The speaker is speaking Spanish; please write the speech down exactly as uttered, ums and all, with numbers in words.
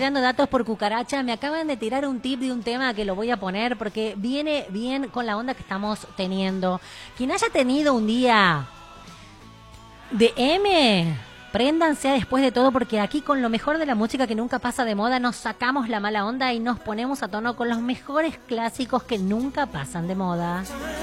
tirando datos por cucaracha. Me acaban de tirar un tip de un tema que lo voy a poner porque viene bien con la onda que estamos teniendo. Quien haya tenido un día de M, préndanse después de todo, porque aquí con lo mejor de la música que nunca pasa de moda nos sacamos la mala onda y nos ponemos a tono con los mejores clásicos que nunca pasan de moda.